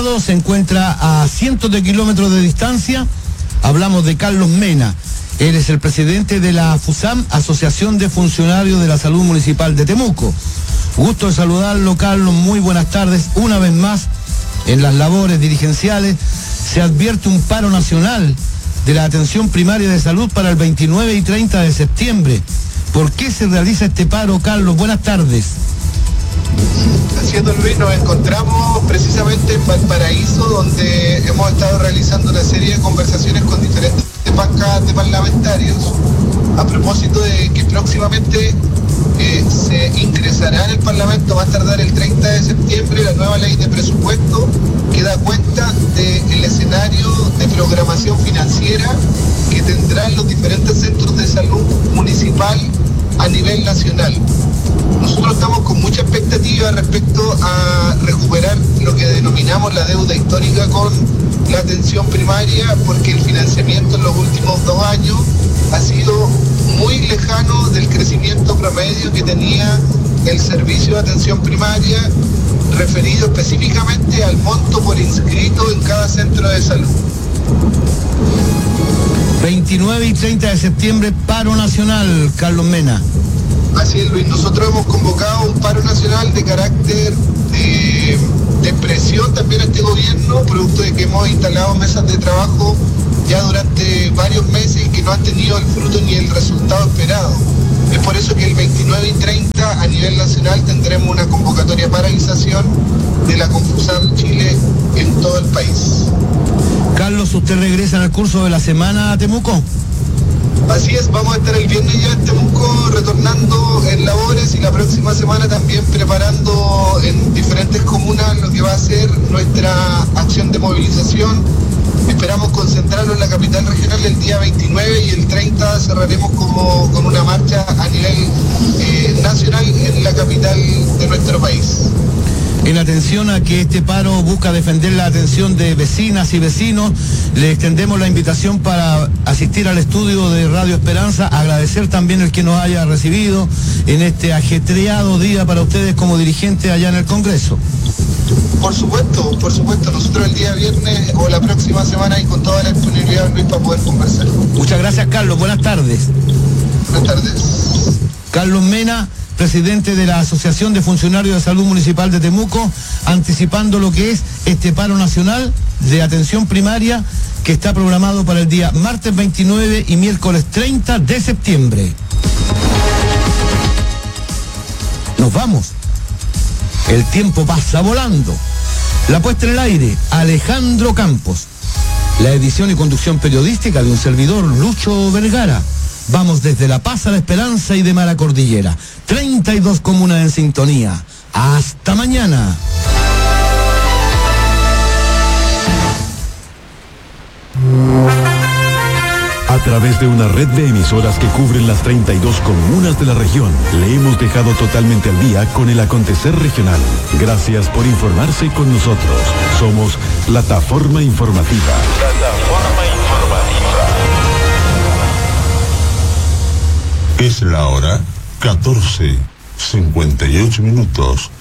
Se encuentra a cientos de kilómetros de distancia. Hablamos de Carlos Mena. Él es el presidente de la FUSAM, Asociación de Funcionarios de la Salud Municipal de Temuco. Gusto de saludarlo, Carlos. Muy buenas tardes. Una vez más, en las labores dirigenciales, se advierte un paro nacional de la atención primaria de salud para el 29 y 30 de septiembre. ¿Por qué se realiza este paro, Carlos? Buenas tardes. Haciendo Luis, nos encontramos precisamente en Valparaíso, donde hemos estado realizando una serie de conversaciones con diferentes bancas de parlamentarios a propósito de que próximamente se ingresará en el Parlamento, va a tardar el 30 de septiembre, la nueva ley de presupuesto que da cuenta del escenario de programación financiera que tendrán los diferentes centros de salud municipal a nivel nacional. Nosotros estamos con mucha expectativa respecto a recuperar lo que denominamos la deuda histórica con la atención primaria, porque el financiamiento en los últimos 2 años ha sido muy lejano del crecimiento promedio que tenía el servicio de atención primaria, referido específicamente al monto por inscrito en cada centro de salud. 29 y 30 de septiembre, paro nacional, Carlos Mena. Así es, Luis. Nosotros hemos convocado un paro nacional de carácter de presión también a este gobierno, producto de que hemos instalado mesas de trabajo ya durante varios meses y que no han tenido el fruto ni el resultado esperado. Es por eso que el 29 y 30 a nivel nacional tendremos una convocatoria de paralización de la Confusam Chile en todo el país. Carlos, ¿usted regresa en el curso de la semana a Temuco? Así es, vamos a estar el viernes ya en Temuco retornando en labores y la próxima semana también preparando en diferentes comunas lo que va a ser nuestra acción de movilización. Esperamos concentrarnos en la capital regional el día 29 y el 30 cerraremos con una marcha a nivel nacional en la capital de nuestro país. En atención a que este paro busca defender la atención de vecinas y vecinos, le extendemos la invitación para asistir al estudio de Radio Esperanza, agradecer también el que nos haya recibido en este ajetreado día para ustedes como dirigentes allá en el Congreso. Por supuesto, nosotros el día viernes o la próxima semana y con toda la disponibilidad, Luis, para poder conversar. Muchas gracias, Carlos. Buenas tardes. Buenas tardes. Carlos Mena, presidente de la Asociación de Funcionarios de Salud Municipal de Temuco, anticipando lo que es este paro nacional de atención primaria que está programado para el día martes 29 y miércoles 30 de septiembre. Nos vamos. El tiempo pasa volando. La puesta en el aire, Alejandro Campos. La edición y conducción periodística de un servidor, Lucho Vergara. Vamos desde La Paz a La Esperanza y de Mar a Cordillera. 32 comunas en sintonía. Hasta mañana. A través de una red de emisoras que cubren las 32 comunas de la región, le hemos dejado totalmente al día con el acontecer regional. Gracias por informarse con nosotros. Somos Plataforma Informativa. Es la hora 14:58.